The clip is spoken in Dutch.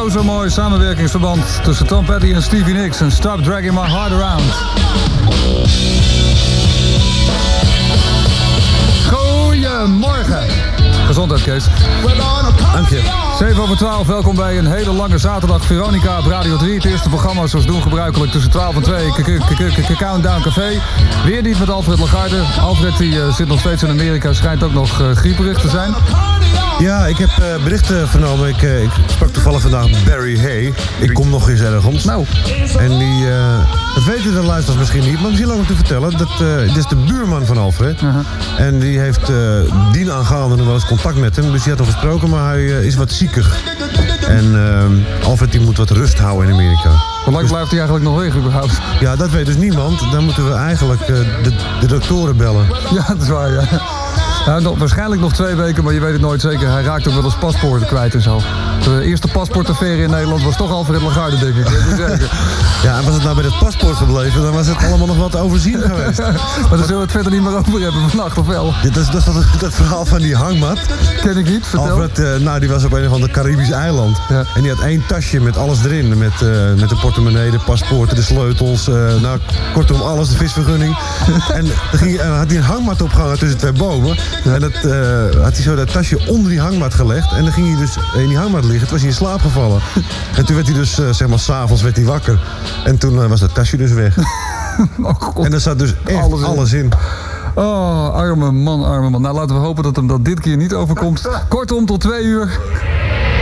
zo mooi samenwerkingsverband tussen Tom Petty en Stevie Nicks en Stop Dragging My Heart Around. Goedemorgen. Gezondheid, Kees. Dank je. 7:12, welkom bij een hele lange zaterdag. Veronica op Radio 3, het eerste programma zoals doen gebruikelijk tussen 12 en 2. Countdown Café. Weer niet met Alfred Lagarde. Alfred die zit nog steeds in Amerika, schijnt ook nog grieperig te zijn. Ja, ik heb berichten vernomen. Ik sprak toevallig vandaag Barry Hay. Ik kom nog eens ergens. Nou. En die, dat weten de luisteraars misschien niet, maar misschien leuk om te vertellen. Dit is de buurman van Alfred. En die heeft dienaangaande nog wel eens contact met hem. Dus die had al gesproken, maar hij is wat ziekig. En Alfred die moet wat rust houden in Amerika. Hoe lang blijft hij eigenlijk nog weg überhaupt? Ja, dat weet dus niemand. Dan moeten we eigenlijk de doktoren bellen. Ja, dat is waar, ja. Ja, waarschijnlijk nog 2 weken, maar je weet het nooit zeker. Hij raakt ook wel eens paspoorten kwijt en zo. De eerste paspoortaffaire in Nederland was toch Alfred Lagarde, denk ik. Ja, en was het nou bij het paspoort gebleven, dan was het allemaal nog wat overzien geweest. Maar daar zullen we het verder niet meer over hebben vannacht, of wel? Dat is dat verhaal van die hangmat. Ken ik niet, vertel. Alfred, die was op een of ander Caribisch eiland. Ja. En die had 1 tasje met alles erin. Met de portemonnee, de paspoorten, de sleutels. Kortom alles, de visvergunning. En dan had hij een hangmat opgehangen tussen 2 bomen. Ja. En dat had hij zo dat tasje onder die hangmat gelegd. En dan ging hij dus in die hangmat liggen. Toen was hij in slaap gevallen. En toen werd hij dus, zeg maar, 's avonds werd hij wakker. En toen was dat tasje dus weg. Oh, God. En daar zat dus echt alles in. Oh, arme man, arme man. Nou, laten we hopen dat hem dat dit keer niet overkomt. Kortom, tot 2 uur.